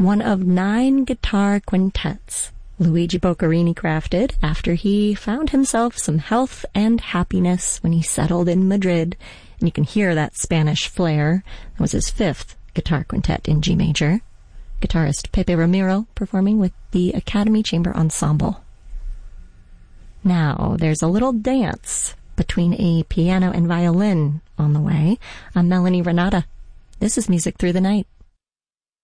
one of 9 guitar quintets Luigi Boccherini crafted after he found himself some health and happiness when he settled in Madrid. And you can hear that Spanish flair. That was his 5th guitar quintet in G major. Guitarist Pepe Ramiro performing with the Academy Chamber Ensemble. Now, there's a little dance between a piano and violin on the way. I'm Melanie Renata. This is Music Through the Night.